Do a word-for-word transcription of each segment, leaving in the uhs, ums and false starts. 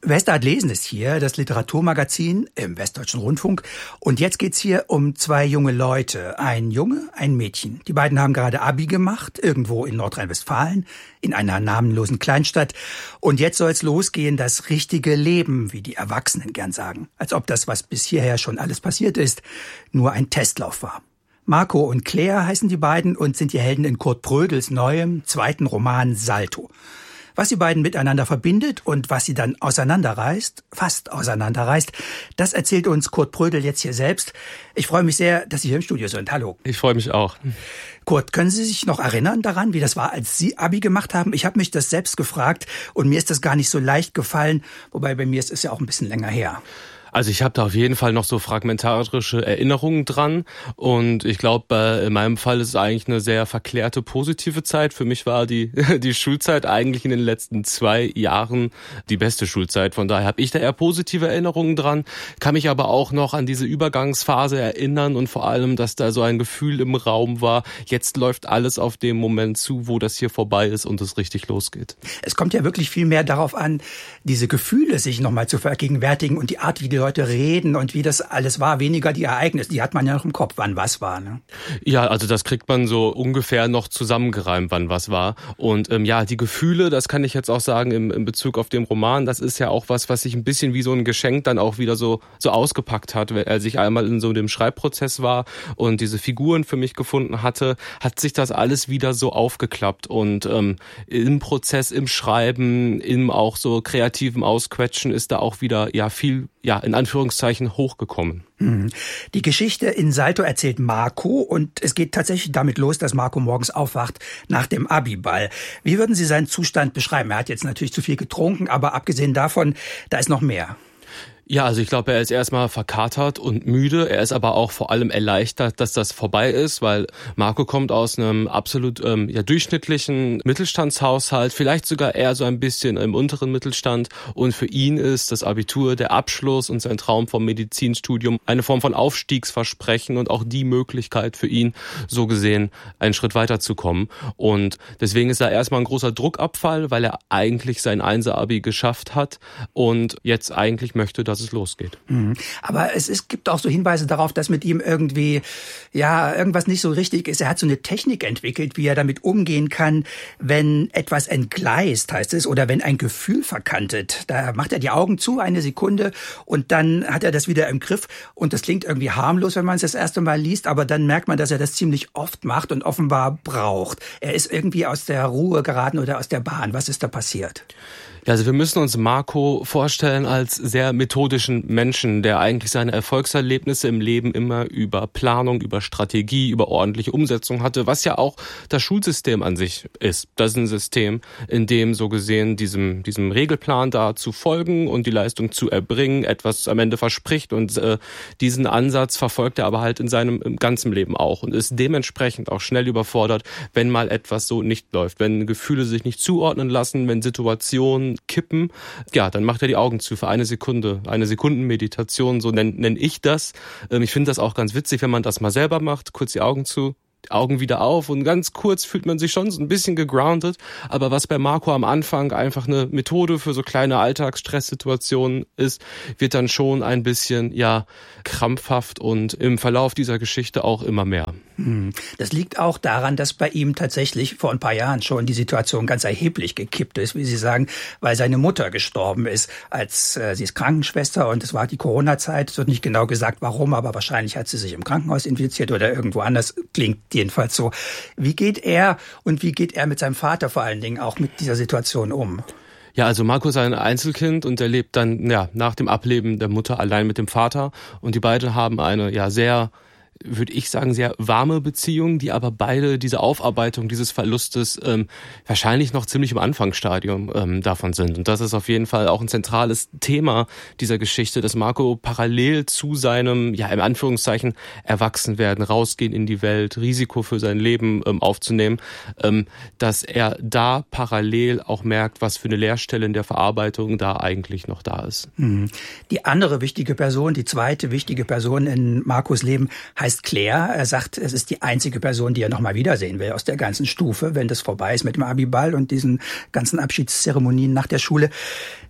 Westart Lesen ist hier, das Literaturmagazin im Westdeutschen Rundfunk. Und jetzt geht's hier um zwei junge Leute. Ein Junge, ein Mädchen. Die beiden haben gerade Abi gemacht, irgendwo in Nordrhein-Westfalen, in einer namenlosen Kleinstadt. Und jetzt soll's losgehen, das richtige Leben, wie die Erwachsenen gern sagen. Als ob das, was bis hierher schon alles passiert ist, nur ein Testlauf war. Marco und Claire heißen die beiden und sind die Helden in Kurt Prödels neuem, zweiten Roman Salto. Was die beiden miteinander verbindet und was sie dann auseinanderreißt, fast auseinanderreißt, das erzählt uns Kurt Prödel jetzt hier selbst. Ich freue mich sehr, dass Sie hier im Studio sind. Hallo. Ich freue mich auch. Kurt, können Sie sich noch erinnern daran, wie das war, als Sie Abi gemacht haben? Ich habe mich das selbst gefragt und mir ist das gar nicht so leicht gefallen, wobei bei mir ist es ja auch ein bisschen länger her. Also ich habe da auf jeden Fall noch so fragmentarische Erinnerungen dran und ich glaube, in meinem Fall ist es eigentlich eine sehr verklärte, positive Zeit. Für mich war die die Schulzeit eigentlich in den letzten zwei Jahren die beste Schulzeit. Von daher habe ich da eher positive Erinnerungen dran, kann mich aber auch noch an diese Übergangsphase erinnern und vor allem, dass da so ein Gefühl im Raum war, jetzt läuft alles auf dem Moment zu, wo das hier vorbei ist und es richtig losgeht. Es kommt ja wirklich viel mehr darauf an, diese Gefühle sich nochmal zu vergegenwärtigen und die Art, wie die Leute reden und wie das alles war, weniger die Ereignisse, die hat man ja noch im Kopf, wann was war. Ne? Ja, also das kriegt man so ungefähr noch zusammengereimt, wann was war. Und ähm, ja, die Gefühle, das kann ich jetzt auch sagen im, in Bezug auf den Roman, das ist ja auch was, was sich ein bisschen wie so ein Geschenk dann auch wieder so so ausgepackt hat, als ich einmal in so dem Schreibprozess war und diese Figuren für mich gefunden hatte, hat sich das alles wieder so aufgeklappt und ähm, im Prozess, im Schreiben, im auch so kreativen Ausquetschen ist da auch wieder ja viel, ja in Anführungszeichen hochgekommen. Die Geschichte in Salto erzählt Marco und es geht tatsächlich damit los, dass Marco morgens aufwacht nach dem Abiball. Wie würden Sie seinen Zustand beschreiben? Er hat jetzt natürlich zu viel getrunken, aber abgesehen davon, da ist noch mehr. Ja, also ich glaube, er ist erstmal verkatert und müde. Er ist aber auch vor allem erleichtert, dass das vorbei ist, weil Marco kommt aus einem absolut ähm, ja, durchschnittlichen Mittelstandshaushalt, vielleicht sogar eher so ein bisschen im unteren Mittelstand. Und für ihn ist das Abitur, der Abschluss und sein Traum vom Medizinstudium eine Form von Aufstiegsversprechen und auch die Möglichkeit für ihn, so gesehen, einen Schritt weiterzukommen. Und deswegen ist da erstmal ein großer Druckabfall, weil er eigentlich sein Einser-Abi geschafft hat und jetzt eigentlich möchte, dass es losgeht. Aber es ist, gibt auch so Hinweise darauf, dass mit ihm irgendwie, ja, irgendwas nicht so richtig ist. Er hat so eine Technik entwickelt, wie er damit umgehen kann, wenn etwas entgleist, heißt es, oder wenn ein Gefühl verkantet. Da macht er die Augen zu, eine Sekunde, und dann hat er das wieder im Griff. Und das klingt irgendwie harmlos, wenn man es das erste Mal liest, aber dann merkt man, dass er das ziemlich oft macht und offenbar braucht. Er ist irgendwie aus der Ruhe geraten oder aus der Bahn. Was ist da passiert? Ja, also wir müssen uns Marco vorstellen als sehr methodischen Menschen, der eigentlich seine Erfolgserlebnisse im Leben immer über Planung, über Strategie, über ordentliche Umsetzung hatte, was ja auch das Schulsystem an sich ist. Das ist ein System, in dem so gesehen diesem diesem Regelplan da zu folgen und die Leistung zu erbringen, etwas am Ende verspricht und äh, diesen Ansatz verfolgt er aber halt in seinem ganzen Leben auch und ist dementsprechend auch schnell überfordert, wenn mal etwas so nicht läuft, wenn Gefühle sich nicht zuordnen lassen, wenn Situationen kippen, ja, dann macht er die Augen zu für eine Sekunde. Eine Sekundenmeditation, so nenne nenn ich das. Ich finde das auch ganz witzig, wenn man das mal selber macht, kurz die Augen zu, die Augen wieder auf und ganz kurz fühlt man sich schon so ein bisschen gegroundet. Aber was bei Marco am Anfang einfach eine Methode für so kleine Alltagsstresssituationen ist, wird dann schon ein bisschen, ja, krampfhaft und im Verlauf dieser Geschichte auch immer mehr. Das liegt auch daran, dass bei ihm tatsächlich vor ein paar Jahren schon die Situation ganz erheblich gekippt ist, wie Sie sagen, weil seine Mutter gestorben ist, als äh, sie ist Krankenschwester und es war die Corona-Zeit. Es wird nicht genau gesagt, warum, aber wahrscheinlich hat sie sich im Krankenhaus infiziert oder irgendwo anders. Klingt jedenfalls so. Wie geht er und wie geht er mit seinem Vater vor allen Dingen auch mit dieser Situation um? Ja, also Marco ist ein Einzelkind und er lebt dann ja nach dem Ableben der Mutter allein mit dem Vater und die beiden haben eine ja sehr, würde ich sagen, sehr warme Beziehung, die aber beide diese Aufarbeitung dieses Verlustes ähm, wahrscheinlich noch ziemlich im Anfangsstadium ähm, davon sind. Und das ist auf jeden Fall auch ein zentrales Thema dieser Geschichte, dass Marco parallel zu seinem, ja, im Anführungszeichen, Erwachsenwerden, rausgehen in die Welt, Risiko für sein Leben ähm, aufzunehmen, ähm, dass er da parallel auch merkt, was für eine Leerstelle in der Verarbeitung da eigentlich noch da ist. Die andere wichtige Person, die zweite wichtige Person in Marcos Leben heißt Claire. Er sagt, es ist die einzige Person, die er noch mal wiedersehen will aus der ganzen Stufe, wenn das vorbei ist mit dem Abiball und diesen ganzen Abschiedszeremonien nach der Schule.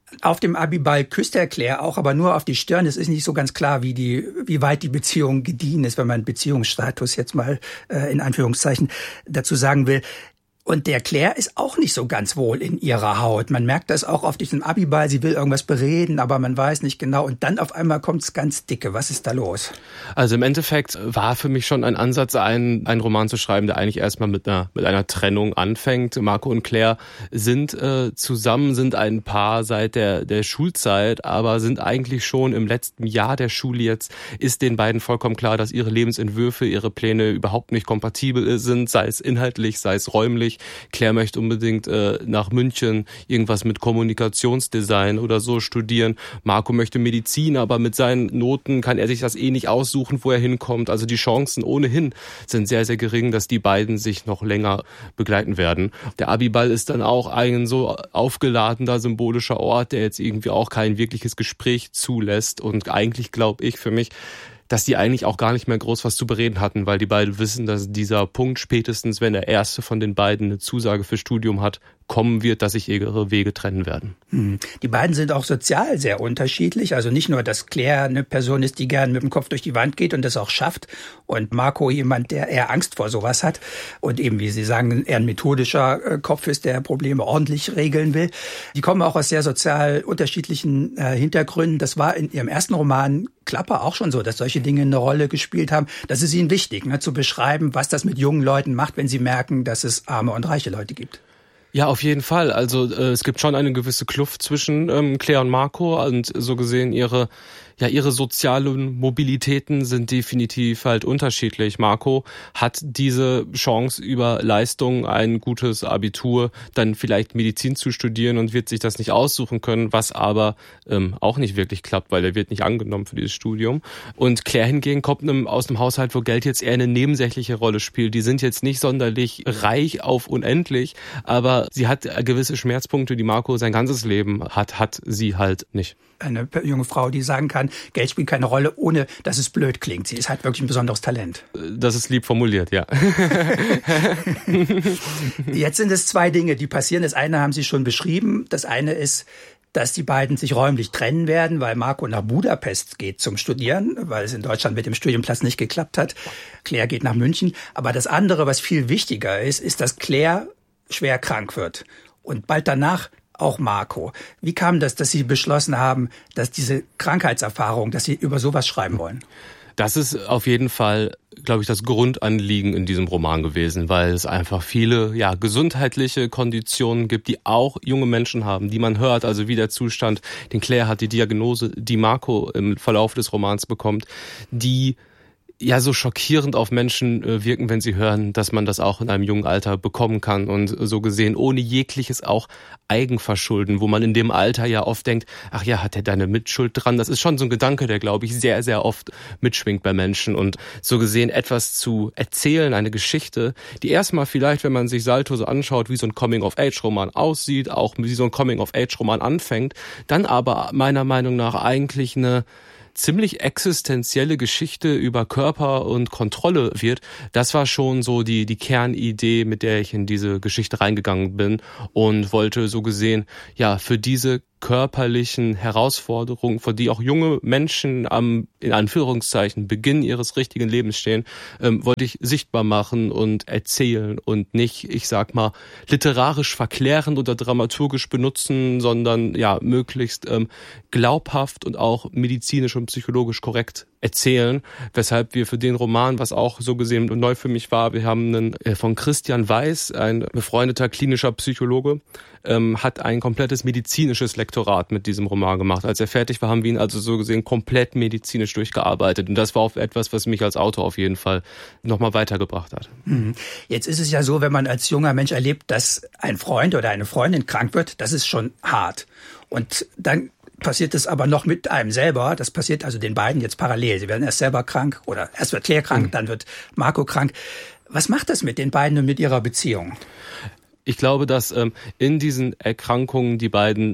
Auf dem Abiball küsst er Claire auch, aber nur auf die Stirn. Es ist nicht so ganz klar, wie die, wie weit die Beziehung gediehen ist, wenn man Beziehungsstatus jetzt mal äh, in Anführungszeichen dazu sagen will. Und der Claire ist auch nicht so ganz wohl in ihrer Haut. Man merkt das auch auf diesem Abiball. Sie will irgendwas bereden, aber man weiß nicht genau. Und dann auf einmal kommt's ganz dicke. Was ist da los? Also im Endeffekt war für mich schon ein Ansatz, einen, einen Roman zu schreiben, der eigentlich erstmal mit einer, mit einer Trennung anfängt. Marco und Claire sind äh, zusammen, sind ein Paar seit der, der Schulzeit, aber sind eigentlich schon im letzten Jahr der Schule jetzt, ist den beiden vollkommen klar, dass ihre Lebensentwürfe, ihre Pläne überhaupt nicht kompatibel sind, sei es inhaltlich, sei es räumlich. Claire möchte unbedingt äh, nach München irgendwas mit Kommunikationsdesign oder so studieren. Marco möchte Medizin, aber mit seinen Noten kann er sich das eh nicht aussuchen, wo er hinkommt. Also die Chancen ohnehin sind sehr, sehr gering, dass die beiden sich noch länger begleiten werden. Der Abiball ist dann auch ein so aufgeladener, symbolischer Ort, der jetzt irgendwie auch kein wirkliches Gespräch zulässt. Und eigentlich glaube ich für mich, dass die eigentlich auch gar nicht mehr groß was zu bereden hatten, weil die beiden wissen, dass dieser Punkt spätestens, wenn der erste von den beiden eine Zusage für Studium hat, kommen wird, dass sich ihre Wege trennen werden. Die beiden sind auch sozial sehr unterschiedlich. Also nicht nur, dass Claire eine Person ist, die gern mit dem Kopf durch die Wand geht und das auch schafft. Und Marco jemand, der eher Angst vor sowas hat. Und eben, wie Sie sagen, eher ein methodischer Kopf ist, der Probleme ordentlich regeln will. Die kommen auch aus sehr sozial unterschiedlichen äh, Hintergründen. Das war in ihrem ersten Roman Klapper auch schon so, dass solche Dinge eine Rolle gespielt haben. Das ist ihnen wichtig, ne, zu beschreiben, was das mit jungen Leuten macht, wenn sie merken, dass es arme und reiche Leute gibt. Ja, auf jeden Fall. Also äh, es gibt schon eine gewisse Kluft zwischen ähm, Claire und Marco und so gesehen ihre ja ihre sozialen Mobilitäten sind definitiv halt unterschiedlich. Marco hat diese Chance über Leistung, ein gutes Abitur, dann vielleicht Medizin zu studieren und wird sich das nicht aussuchen können, was aber ähm, auch nicht wirklich klappt, weil er wird nicht angenommen für dieses Studium. Und Claire hingegen kommt einem, aus einem Haushalt, wo Geld jetzt eher eine nebensächliche Rolle spielt. Die sind jetzt nicht sonderlich reich auf unendlich, aber sie hat gewisse Schmerzpunkte, die Marco sein ganzes Leben hat, hat sie halt nicht. Eine junge Frau, die sagen kann, Geld spielt keine Rolle, ohne dass es blöd klingt. Sie ist halt wirklich ein besonderes Talent. Das ist lieb formuliert, ja. Jetzt sind es zwei Dinge, die passieren. Das eine haben Sie schon beschrieben. Das eine ist, dass die beiden sich räumlich trennen werden, weil Marco nach Budapest geht zum Studieren, weil es in Deutschland mit dem Studienplatz nicht geklappt hat. Claire geht nach München. Aber das andere, was viel wichtiger ist, ist, dass Claire schwer krank wird. Und bald danach auch Marco. Wie kam das, dass Sie beschlossen haben, dass diese Krankheitserfahrung, dass Sie über sowas schreiben wollen? Das ist auf jeden Fall, glaube ich, das Grundanliegen in diesem Roman gewesen, weil es einfach viele ja gesundheitliche Konditionen gibt, die auch junge Menschen haben, die man hört, also wie der Zustand, den Claire hat, die Diagnose, die Marco im Verlauf des Romans bekommt, die ja so schockierend auf Menschen wirken, wenn sie hören, dass man das auch in einem jungen Alter bekommen kann und so gesehen ohne jegliches auch Eigenverschulden, wo man in dem Alter ja oft denkt, ach ja, hat er da eine Mitschuld dran? Das ist schon so ein Gedanke, der, glaube ich, sehr, sehr oft mitschwingt bei Menschen und so gesehen etwas zu erzählen, eine Geschichte, die erstmal vielleicht, wenn man sich Salto so anschaut, wie so ein Coming-of-Age-Roman aussieht, auch wie so ein Coming-of-Age-Roman anfängt, dann aber meiner Meinung nach eigentlich eine ziemlich existenzielle Geschichte über Körper und Kontrolle wird. Das war schon so die die Kernidee, mit der ich in diese Geschichte reingegangen bin und wollte so gesehen ja für diese körperlichen Herausforderungen, vor die auch junge Menschen am, in Anführungszeichen, Beginn ihres richtigen Lebens stehen, ähm, wollte ich sichtbar machen und erzählen und nicht, ich sag mal, literarisch verklärend oder dramaturgisch benutzen, sondern ja möglichst ähm, glaubhaft und auch medizinisch und psychologisch korrekt erzählen, weshalb wir für den Roman, was auch so gesehen neu für mich war, wir haben einen äh, von Christian Weiß, ein befreundeter klinischer Psychologe, ähm, hat ein komplettes medizinisches Lektorat mit diesem Roman gemacht. Als er fertig war, haben wir ihn also so gesehen komplett medizinisch durchgearbeitet. Und das war auch etwas, was mich als Autor auf jeden Fall nochmal weitergebracht hat. Jetzt ist es ja so, wenn man als junger Mensch erlebt, dass ein Freund oder eine Freundin krank wird, das ist schon hart. Und dann passiert es aber noch mit einem selber. Das passiert also den beiden jetzt parallel. Sie werden erst selber krank oder erst wird Claire krank, mhm. dann wird Marco krank. Was macht das mit den beiden und mit ihrer Beziehung? Ich glaube, dass ähm, in diesen Erkrankungen die beiden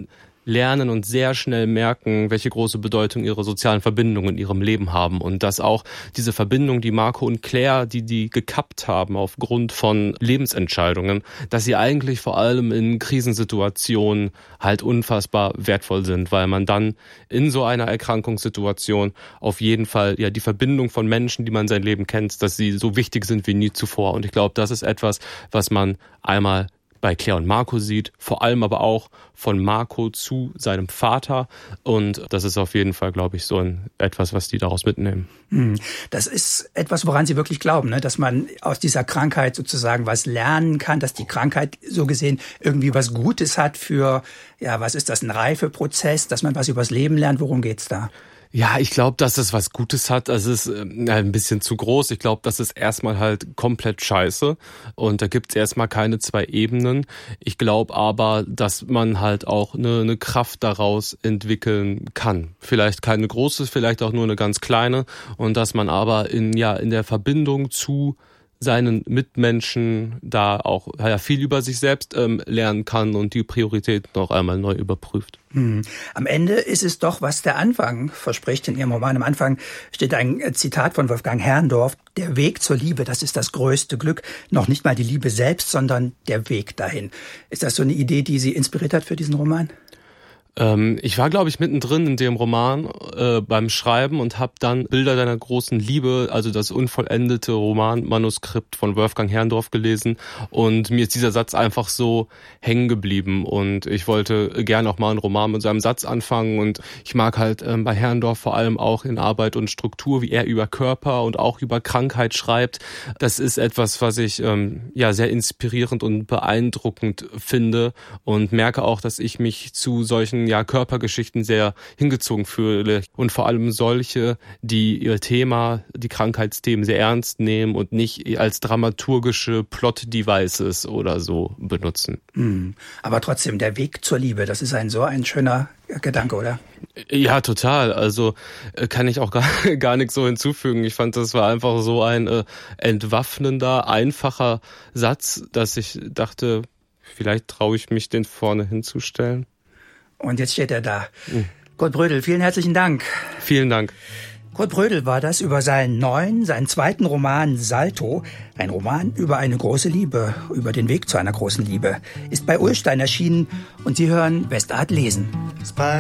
lernen und sehr schnell merken, welche große Bedeutung ihre sozialen Verbindungen in ihrem Leben haben und dass auch diese Verbindung, die Marco und Claire, die die gekappt haben aufgrund von Lebensentscheidungen, dass sie eigentlich vor allem in Krisensituationen halt unfassbar wertvoll sind, weil man dann in so einer Erkrankungssituation auf jeden Fall ja die Verbindung von Menschen, die man sein Leben kennt, dass sie so wichtig sind wie nie zuvor. Und ich glaube, das ist etwas, was man einmal bei Claire und Marco sieht, vor allem aber auch von Marco zu seinem Vater. Und das ist auf jeden Fall, glaube ich, so ein etwas, was die daraus mitnehmen. Das ist etwas, woran sie wirklich glauben, ne? Dass man aus dieser Krankheit sozusagen was lernen kann, dass die Krankheit so gesehen irgendwie was Gutes hat für, ja, was ist das, ein Reifeprozess, dass man was übers Leben lernt. Worum geht's da? Ja, ich glaube, dass es was Gutes hat. Also es ist äh, ein bisschen zu groß. Ich glaube, das ist erstmal halt komplett scheiße. Und da gibt's erstmal keine zwei Ebenen. Ich glaube aber, dass man halt auch eine, eine Kraft daraus entwickeln kann. Vielleicht keine große, vielleicht auch nur eine ganz kleine. Und dass man aber in, ja, in der Verbindung zu seinen Mitmenschen da auch ja, viel über sich selbst ähm, lernen kann und die Prioritäten noch einmal neu überprüft. Hm. Am Ende ist es doch, was der Anfang verspricht in Ihrem Roman. Am Anfang steht ein Zitat von Wolfgang Herrndorf: Der Weg zur Liebe, das ist das größte Glück. Noch nicht mal die Liebe selbst, sondern der Weg dahin. Ist das so eine Idee, die Sie inspiriert hat für diesen Roman? Ähm, ich war, glaube ich, mittendrin in dem Roman äh, beim Schreiben und habe dann Bilder deiner großen Liebe, also das unvollendete Romanmanuskript von Wolfgang Herrndorf gelesen und mir ist dieser Satz einfach so hängen geblieben und ich wollte gerne auch mal einen Roman mit seinem Satz anfangen und ich mag halt ähm, bei Herrndorf vor allem auch in Arbeit und Struktur, wie er über Körper und auch über Krankheit schreibt. Das ist etwas, was ich ähm, ja sehr inspirierend und beeindruckend finde und merke auch, dass ich mich zu solchen ja Körpergeschichten sehr hingezogen fühle und vor allem solche, die ihr Thema, die Krankheitsthemen sehr ernst nehmen und nicht als dramaturgische Plot-Devices oder so benutzen. Aber trotzdem, der Weg zur Liebe, das ist ein so ein schöner Gedanke, oder? Ja, total. Also kann ich auch gar, gar nichts so hinzufügen. Ich fand, das war einfach so ein äh, entwaffnender, einfacher Satz, dass ich dachte, vielleicht traue ich mich, den vorne hinzustellen. Und jetzt steht er da. Mhm. Kurt Brödel, vielen herzlichen Dank. Vielen Dank. Kurt Brödel war das über seinen neuen, seinen zweiten Roman Salto. Ein Roman über eine große Liebe, über den Weg zu einer großen Liebe. Ist bei Ullstein erschienen und Sie hören Westart lesen.